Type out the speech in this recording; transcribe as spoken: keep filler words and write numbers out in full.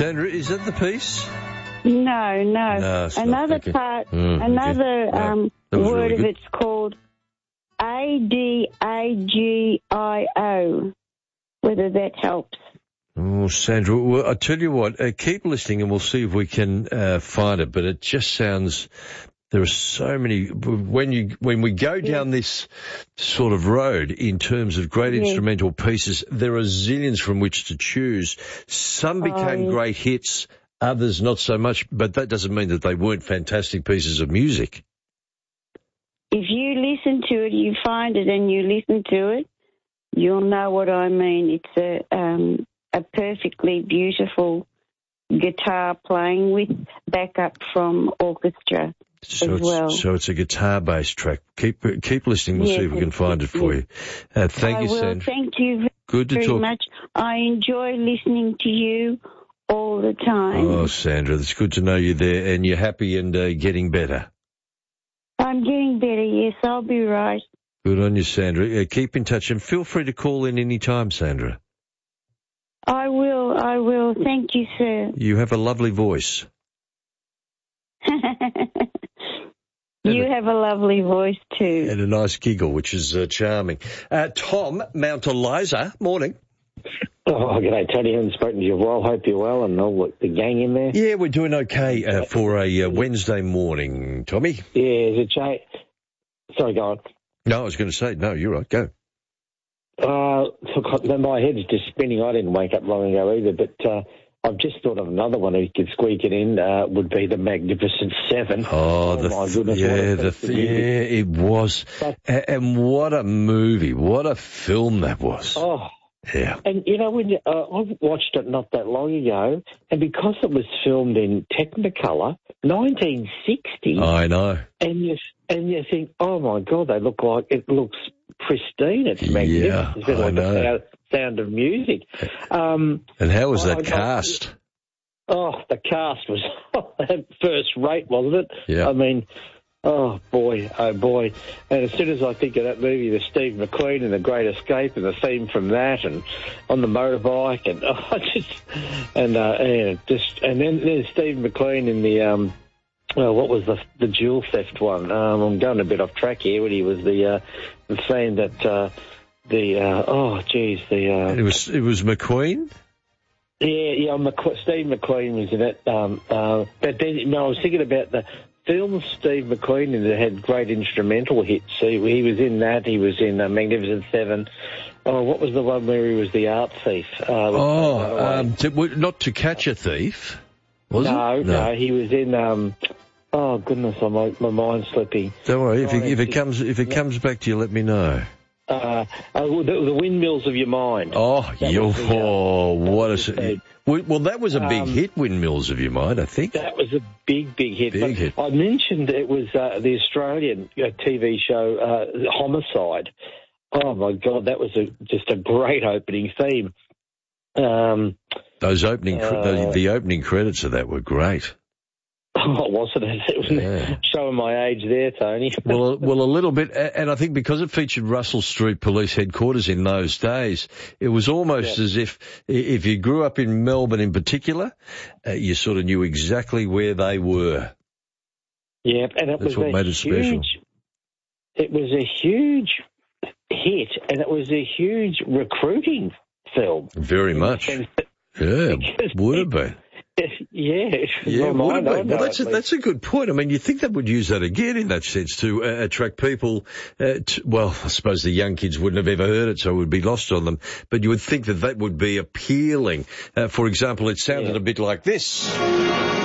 Sandra, is that the piece? No, no. No, it's not. Another Okay. part, Mm, another okay. No, um, that was word really of good. it's called A D A G I O, whether that helps. Oh, Sandra, well, I tell you what, uh, keep listening and we'll see if we can uh, find it. But it just sounds, there are so many, when you when we go down this sort of road in terms of great Yes. instrumental pieces, there are zillions from which to choose. Some became Oh, yes. great hits, others not so much, but that doesn't mean that they weren't fantastic pieces of music. If you listen to it, you find it and you listen to it, you'll know what I mean. It's a um, a perfectly beautiful guitar playing with backup from orchestra So as it's, well. so it's a guitar-based track. Keep keep listening. We'll Yes, see if we can it's- find it for yes. you. Uh, thank I you, will. Sandra. Thank you very, Good to very talk. much. I enjoy listening to you all the time. Oh, Sandra, it's good to know you're there and you're happy and uh, getting better. I'm getting better, yes, I'll be right. Good on you, Sandra. Uh, keep in touch and feel free to call in any time, Sandra. I will, I will. Thank you, sir. You have a lovely voice. You have a lovely voice too. And a nice giggle, which is uh, charming. Uh, Tom, Mount Eliza, morning. Oh, g'day, Tony. I haven't spoken to you a while. Hope you're well and all the gang in there. Yeah, we're doing okay uh, for a uh, Wednesday morning, Tommy. Yeah, is it Jay? Sorry, go on. No, I was going to say, no, you're right, go. Uh, look, my head's just spinning. I didn't wake up long ago either, but uh, I've just thought of another one who could squeak it in, uh, would be the Magnificent Seven. Oh, the my th- goodness. yeah, what a the piece of th- music. yeah, it was. But- A- and what a movie, what a film that was. Oh, Yeah. and you know, when you, uh, I watched it not that long ago, and because it was filmed in Technicolor, nineteen sixty, I know. and you and you think, oh my God, they look like it looks pristine. It's Yeah, magnificent. It's I like know. the sound, sound of music. Um, And how was I- that I- cast? oh, the cast was first rate, wasn't it? Yeah. I mean, oh boy, oh boy. And as soon as I think of that movie, the Steve McQueen and The Great Escape and the theme from that, and on the motorbike, and oh, I just and uh, and just and then there's Steve McQueen in the um. Well, what was the the jewel theft one? Um, I'm going a bit off track here. When he was the uh, the scene that uh, the uh, oh geez the uh, It was it was McQueen? yeah yeah McQu- Steve McQueen was in it. Um, uh, but then no, I was thinking about the film Steve McQueen in that had great instrumental hits. He, he was in that. He was in uh, Magnificent Seven. Oh, what was the one where he was the art thief? Uh, Oh, um, to, not To Catch a Thief, was no, it? no, he was in. Um, oh goodness, I'm, my mind's slipping. Don't worry. If it, if it Nineteen- comes if it comes back to you, let me know. Uh, oh, the, the Windmills of Your Mind. Oh, That you, was the, uh, oh what a... was the- Well, well, that was a big Um, hit, Windmills of Your Mind, I think. That was a big, big hit. Big but hit. I mentioned it was uh, the Australian uh, T V show uh, Homicide. Oh my God, that was a, just a great opening theme. Um, Those opening, cre- uh, the, the opening credits of that were great. oh, wasn't it? It was Yeah. showing my age there, Tony. Well, well, a little bit, a- and I think because it featured Russell Street Police Headquarters in those days, it was almost Yeah. as if if you grew up in Melbourne in particular, uh, you sort of knew exactly where they were. Yeah, and it That's was what a made it special. huge. It was a huge hit, and it was a huge recruiting film. Very much. And- Yeah, because would have been. Yeah, Yeah, my would have mind, I been. know Well, that's a, at least. that's a good point. I mean, you think that would use that again in that sense to uh, attract people. Uh, to, well, I suppose the young kids wouldn't have ever heard it, so it would be lost on them. But you would think that that would be appealing. Uh, for example, it sounded Yeah. a bit like this.